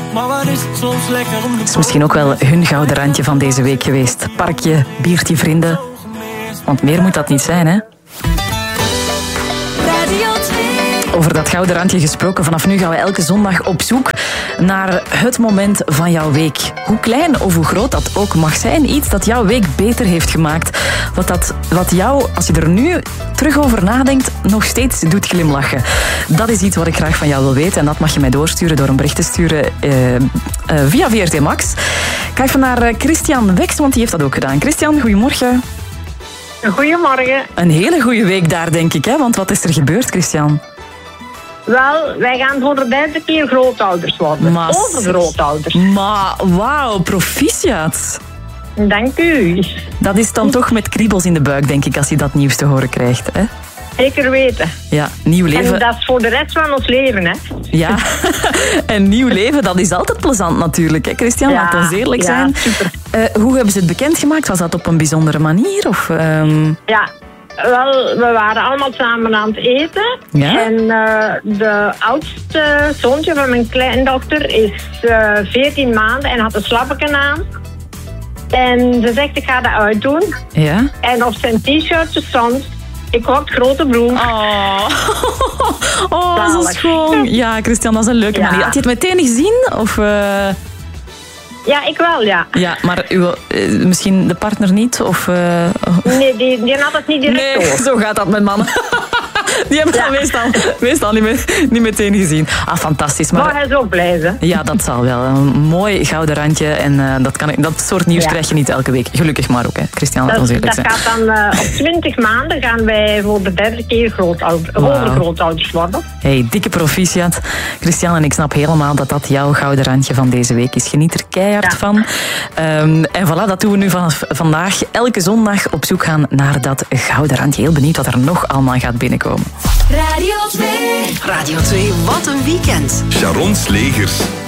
Maar wat is het soms lekker om de Het is misschien ook wel hun gouden randje van deze week geweest. Parkje, biertje, vrienden. Want meer moet dat niet zijn, hè? Over dat gouden randje gesproken. Vanaf nu gaan we elke zondag op zoek naar het moment van jouw week. Hoe klein of hoe groot dat ook mag zijn. Iets dat jouw week beter heeft gemaakt. Wat jou, als je er nu terug over nadenkt, nog steeds doet glimlachen. Dat is iets wat ik graag van jou wil weten. En dat mag je mij doorsturen door een bericht te sturen via VRT Max. Ik ga even naar Christian Weks, want die heeft dat ook gedaan. Christian, goedemorgen. Goedemorgen. Een hele goede week daar, denk ik. Hè? Want wat is er gebeurd, Christian? Wel, wij gaan voor de derde keer grootouders worden. Overgrootouders. Maar wauw, proficiat. Dank u. Dat is dan toch met kriebels in de buik, denk ik, als je dat nieuws te horen krijgt. Hè? Zeker weten. Ja, nieuw leven. En dat is voor de rest van ons leven, hè? Ja, en nieuw leven, dat is altijd plezant natuurlijk, hè, Christian? Ja, laat ons eerlijk zijn. Super. Hoe hebben ze het bekendgemaakt? Was dat op een bijzondere manier? Of, Ja, wel, we waren allemaal samen aan het eten. Ja? En de oudste zoontje van mijn kleindochter is 14 maanden en had een slappeken aan. En ze zegt, ik ga dat uitdoen. Ja? En op zijn t-shirtje stond, ik word grote broer. Oh, zo schoon. Ja, Christian, dat is een leuke manier. Had je het meteen gezien? Of, Ja, ik wel, ja. Ja, maar misschien de partner niet? Of, Nee, die had het niet direct nee, door. zo gaat dat met mannen. Die hebben dat meestal niet meteen gezien. Ah, fantastisch. Maar hij is ook blij, hè? Ja, dat zal wel. Een mooi gouden randje. En dat soort nieuws krijg je niet elke week. Gelukkig maar ook, hè. Christian, laat ons eerlijk zijn. Dat gaat dan op 20 maanden gaan wij voor de derde keer overgrootouders worden. Hey, dikke proficiat. Christian, en ik snap helemaal dat jouw gouden randje van deze week is. Geniet er keihard van. En voilà, dat doen we nu vanaf vandaag. Elke zondag op zoek gaan naar dat gouden randje. Heel benieuwd wat er nog allemaal gaat binnenkomen. Radio 2. Radio 2, wat een weekend. Sharon Slegers.